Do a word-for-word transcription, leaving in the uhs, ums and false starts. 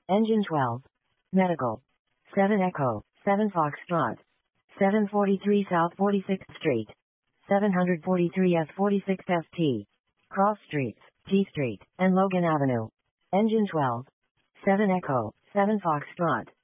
Engine twelve. Medical. seven Echo, seven Foxtrot. seven forty-three South forty-sixth Street. seven forty-three S forty-six S T. Cross Streets, T Street, and Logan Avenue. Engine twelve. seven Echo, seven Foxtrot.